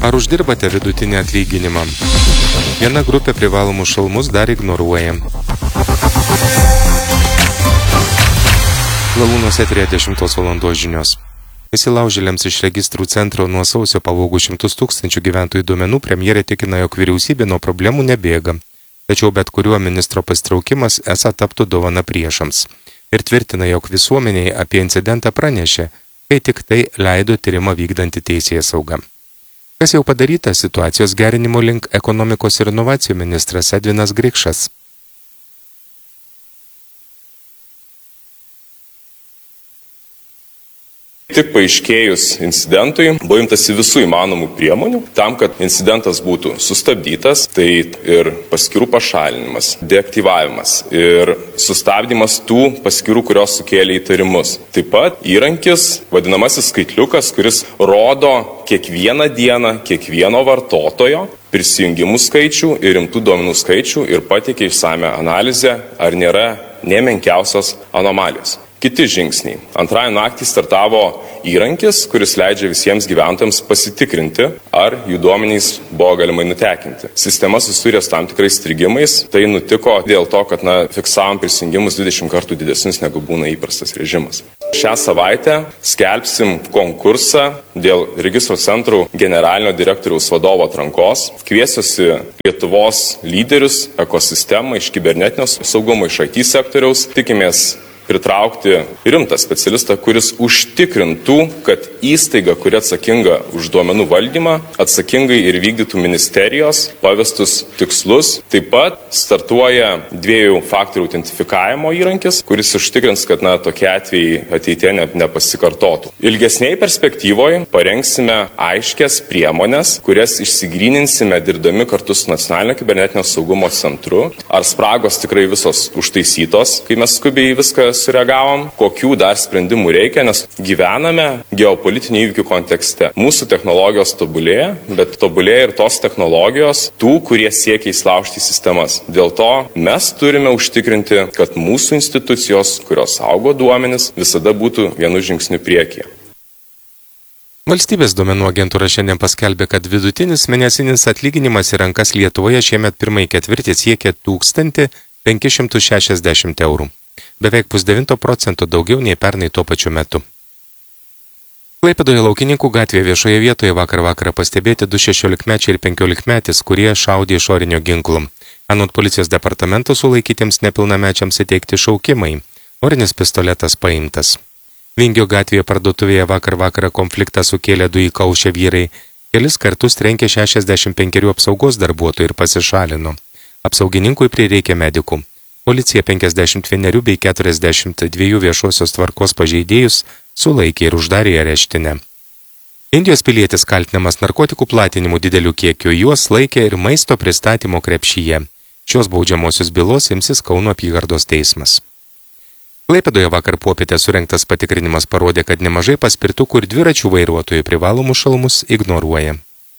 Ar uždirbate vidutinį atlyginimą? Viena grupė privalomų šalmus dar ignoruoja. Lalūnos eteryje 10 valandos žinios. Įsilaužėliams iš registrų centro nuo sausio pavogų 100 000 gyventojų duomenų premjerė tikina, jog vyriausybė nuo problemų nebėga. Tačiau bet kuriuo ministro pasitraukimas esą taptų dovana priešams. Ir tvirtina, jog visuomeniai apie incidentą pranešė, kai tik tai leido tyrimą vykdantį teisėsaugą. Kas jau padaryta situacijos gerinimo link ekonomikos ir inovacijų ministras Edvinas Grikšas. Tik paaiškėjus incidentui buvo imtasi visų įmanomų priemonių tam, kad incidentas būtų sustabdytas, tai ir paskyrų pašalinimas, deaktyvavimas ir sustabdymas tų paskyrų, kurios sukėlė įtarimus. Taip pat įrankis, vadinamasis skaitliukas, kuris rodo kiekvieną dieną, kiekvieno vartotojo prisijungimų skaičių ir rimtų duomenų skaičių ir pateikia išsame analizę, ar nėra nemenkiausios anomalijos. Kiti žingsniai. Antrąją naktį startavo įrankis, kuris leidžia visiems gyventojams pasitikrinti, ar jų duomenys buvo galimai nutekinti. Sistema susidūrė su tam tikrais strigimais. Tai nutiko dėl to, kad fiksavom prisijungimus 20 kartų didesnius, negu būna įprastas režimas. Šią savaitę skelbsim konkursą dėl registro centrų generalinio direktoriaus vadovo atrankos. Kviesiuosi Lietuvos lyderius, ekosistemą iš kibernetinio saugumo, iš IT sektoriaus. Tikimės pritraukti rimtą specialistą, kuris užtikrintų, kad įstaiga, kuri atsakinga už duomenų valdymą, atsakingai ir vykdytų ministerijos pavestus tikslus. Taip pat startuoja 2 faktorių autentifikavimo įrankis, kuris užtikrins, kad tokie atvejai ateityje nepasikartotų. Ilgesniai perspektyvoje parengsime aiškias priemonės, kurias išsigryninsime dirbdami kartu su Nacionalinio kibernetinio saugumo centru. Ar spragos tikrai visos užtaisytos, kai mes skubiai viską sureagavom, kokių dar sprendimų reikia, nes gyvename geopolitinių įvykių kontekste. Mūsų technologijos tobulėja, bet tobulėja ir tos technologijos tų, kurie siekia įsilaužti sistemas. Dėl to mes turime užtikrinti, kad mūsų institucijos, kurios saugo duomenis, visada būtų vienu žingsniu priekyje. Valstybės duomenų agentūra šiandien paskelbė, kad vidutinis mėnesinis atlyginimas į rankas Lietuvoje šiemet pirmąjį ketvirtį siekė 1560 eurų. Beveik 0,9% daugiau nei pernai tuo pačiu metu. Klaipėdoje Laukininkų gatvėje viešoje vietoje vakarą pastebėti 2 16-mečiai ir 15-metis, kurie šaudė iš orinio ginklo. Anot policijos departamento sulaikytiems nepilnamečiams įteikti šaukimai. Orinis pistoletas paimtas. Vingio gatvėje parduotuvėje vakarą konfliktą sukėlė 2 įkaušę vyrai. Kelis kartus trenkė 65 apsaugos darbuotojų ir pasišalino. Apsaugininkui prireikė medikų. Policija 51 bei 42 viešosios tvarkos pažeidėjus sulaikė ir uždarė areštinę. Indijos pilietis kaltinamas narkotikų platinimu dideliu kiekiu, juos laikė ir maisto pristatymo krepšyje. Šios baudžiamosios bylos imsis Kauno apygardos teismas. Klaipėdoje vakar popietę surengtas patikrinimas parodė, kad nemažai paspirtukų ir dviračių vairuotojų privalomus šalmus ignoruoja.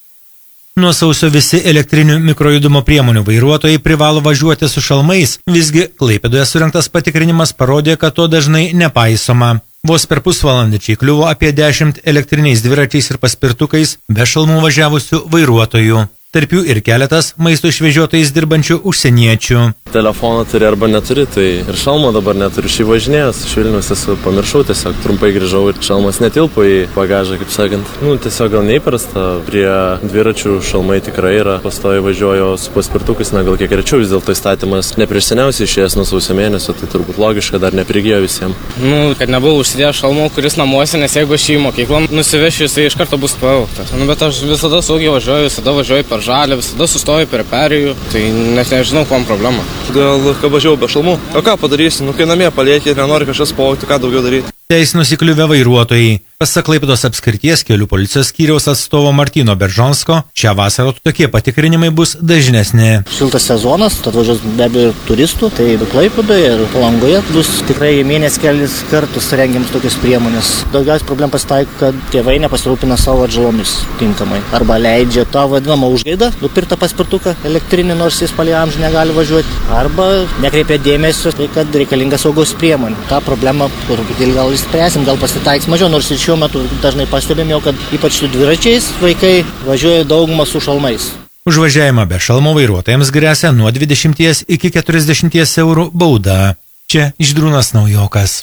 Nuo sausio visi elektrinių mikrojudumo priemonių vairuotojai privalo važiuoti su šalmais, visgi Klaipėdoje surengtas patikrinimas parodė, kad to dažnai nepaisoma. Vos per pusvalandį čia įkliuvo apie 10 elektriniais dviračiais ir paspirtukais be šalmų važiavusių vairuotojų. Tarp jų ir keletas maisto išvežiotojais dirbančių užsieniečių. Telefoną turi arba neturi, tai ir šalmo dabar neturiu. Šį važinėjęs, iš Vilniaus esu pamiršau, tiesiog trumpai grįžau ir šalmas netilpo į bagažą, kaip sakant. Tiesiog gal neįprasta, prie dviračių šalmai tikrai yra. Pastoviai važiuoju su paspirtukais, gal kiek rečiau, vis dėlto įstatymas ne prieš seniausiai išėjęs nuo sausio mėnesio, tai turbūt logiška, dar neprigijo visiems. Kad nebuvau užsidėjęs šalmų, kuris namuose, nes jeigu aš į mokyklą nusivešiu, jisai iš karto bus pavogtas. Bet aš visada saugiai važiuoju, visada važiuoju per žalę, visada sustoju prie perėjų, tai net nežinau, kuom problema. Gal, kad važiavau be šalmų. O ką padarysi? Kai namie palieki ir nenori kažkas pavogti, ką daugiau daryti? Teisinosi kliuvę vairuotojai. Pasak Klaipėdos apskrities kelių policijos skyriaus atstovo Martino Beržonsko, šią vasarą tokie patikrinimai bus dažnesni. Šiltas sezonas, atvažiuos be abejo turistų, tai Klaipėdoje ir Palangoje bus tikrai mėnesį kelis kartus rengiamas tokios priemonės. Daugiausiai problem pasitaiko, kad tėvai nepasirūpina savo atžalomis tinkamai. Arba leidžia tą vadinamą užgaidą, nupirktą paspirtuką elektrinį, nors jis palei amžių negali važiuoti. Arba nekreipia dėmesio, tai kad reikalinga saugos priemonė. Ta problema truputėlį gal spręsim, gal pasitaiks mažiau, nors ir šiuo metu dažnai pastebim jau, kad ypač su dviračiais vaikai važiuoja daugumą su šalmais. Už važiavimą be šalmo vairuotojams gresia nuo 20 iki 40 eurų bauda. Čia Žydrūnas Naujokas.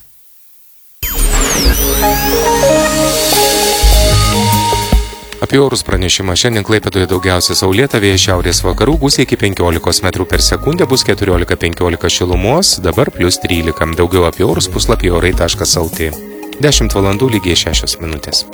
Apie orus pranešimą šiandien Klaipėdoje daugiausia saulėta, vėjas šiaurės vakarų gūsiai iki 15 metrų per sekundę, bus 14-15 šilumos, dabar plus 13. Daugiau apie orus puslapyje orai.lt. 10 valandų lygiai 6 minutės.